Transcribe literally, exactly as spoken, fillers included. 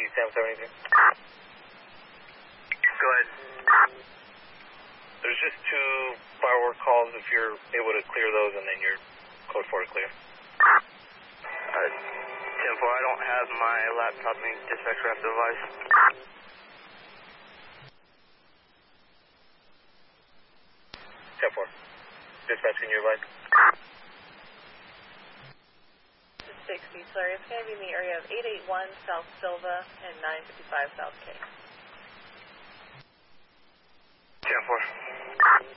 Sam seventy-three. Go ahead. There's just two firework calls. If you're able to clear those, and then your code four to clear. Uh, ten four, I don't have my laptop in dispatch craft device. ten four. Dispatch, can you advise? sixty, sorry, it's going to be in the area of eight eighty-one South Silva and nine fifty-five South K. ten four.